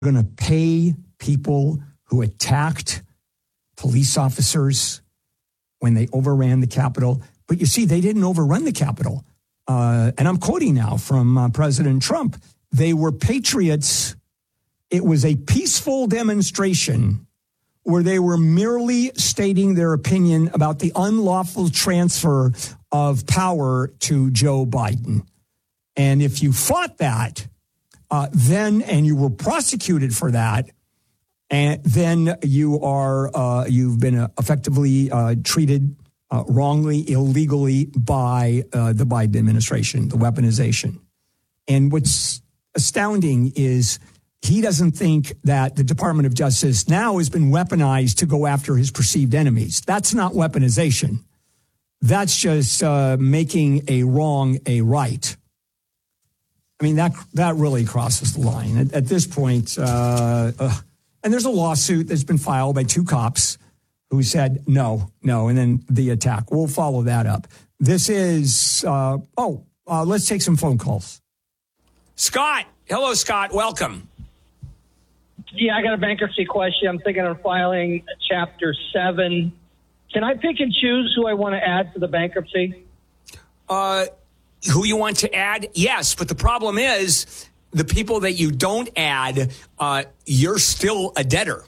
going to pay people who attacked police officers when they overran the Capitol. But you see, they didn't overrun the Capitol. And I'm quoting now from President Trump. They were patriots. It was a peaceful demonstration where they were merely stating their opinion about the unlawful transfer of power to Joe Biden. And if you fought that, then, and you were prosecuted for that, and then you've been effectively treated wrongly, illegally by the Biden administration, the weaponization. And what's astounding is he doesn't think that the Department of Justice now has been weaponized to go after his perceived enemies. That's not weaponization. That's just making a wrong a right. I mean, that really crosses the line. At this point, and there's a lawsuit that's been filed by two cops who said no, and then the attack. We'll follow that up. This is, let's take some phone calls. Scott. Hello, Scott. Welcome. Yeah, I got a bankruptcy question. I'm thinking of filing Chapter 7. Can I pick and choose who I want to add to the bankruptcy? Who you want to add? Yes, but the problem is the people that you don't add, you're still a debtor.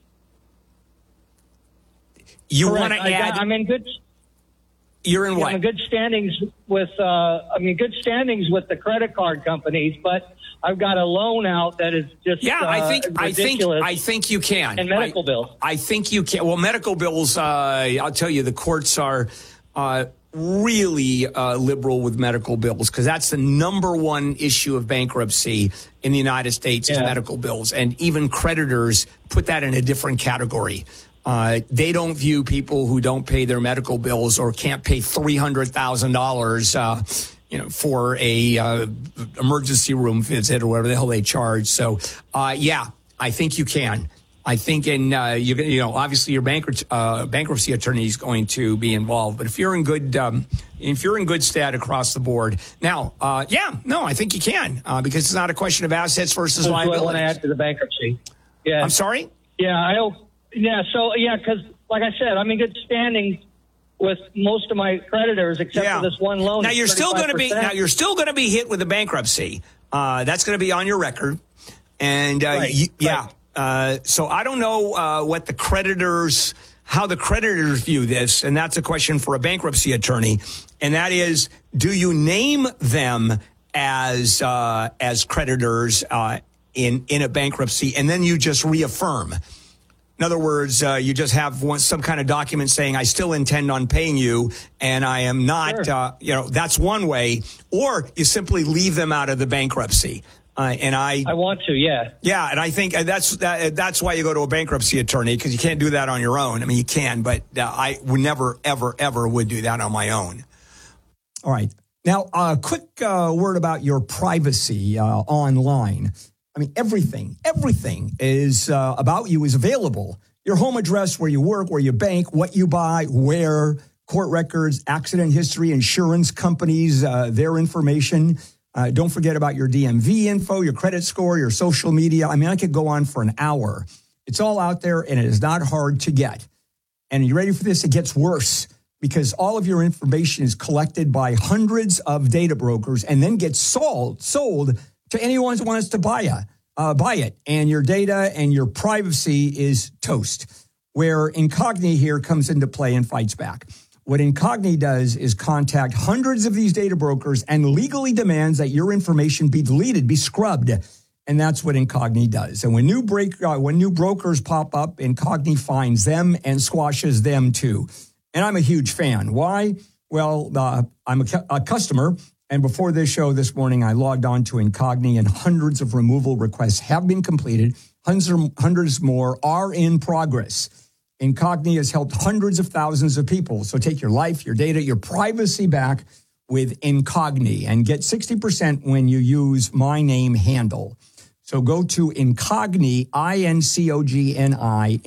You want to add? I'm in good. You're in what? I'm in good standings with. Good standings with the credit card companies, but I've got a loan out that is just ridiculous. I think you can. And medical bills. I think you can. Well, medical bills. I'll tell you, the courts are really liberal with medical bills because that's the number one issue of bankruptcy in the United States is medical bills, and even creditors put that in a different category. They don't view people who don't pay their medical bills or can't pay $300,000, for a emergency room visit or whatever the hell they charge. So, I think you can. I think, obviously your bankruptcy attorney is going to be involved. But if you're in good stead across the board, now, I think you can because it's not a question of assets versus liabilities. I want to add to the bankruptcy. Yeah, I'm sorry. Yeah, because like I said, I'm in good standing with most of my creditors except for this one loan. Now you're still going to be hit with a bankruptcy. That's going to be on your record, and so I don't know how the creditors view this, and that's a question for a bankruptcy attorney. And that is, do you name them as creditors in a bankruptcy, and then you just reaffirm? In other words, you just have some kind of document saying, I still intend on paying you, and I am not, that's one way. Or you simply leave them out of the bankruptcy. I want to, yeah. Yeah, and I think that's why you go to a bankruptcy attorney, because you can't do that on your own. I mean, you can, but I would never, ever, ever would do that on my own. All right. Now, a quick word about your privacy online. I mean, everything is about you is available. Your home address, where you work, where you bank, what you buy, where, court records, accident history, insurance companies, their information. Don't forget about your DMV info, your credit score, your social media. I mean, I could go on for an hour. It's all out there, and it is not hard to get. And are you ready for this? It gets worse because all of your information is collected by hundreds of data brokers and then gets sold to anyone who wants to buy it. And your data and your privacy is toast. Where Incogni here comes into play and fights back. What Incogni does is contact hundreds of these data brokers and legally demands that your information be deleted, be scrubbed. And that's what Incogni does. And when new brokers pop up, Incogni finds them and squashes them too. And I'm a huge fan. Why? Well, I'm a customer. And before this show this morning, I logged on to Incogni, and hundreds of removal requests have been completed. Hundreds more are in progress. Incogni has helped hundreds of thousands of people. So take your life, your data, your privacy back with Incogni and get 60% when you use my name handle. So go to Incogni, Incogni,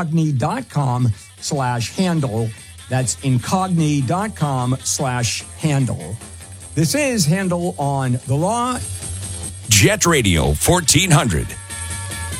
Incogni.com/handle. That's Incogni.com/handle. This is Handle on the Law. Jet Radio 1400.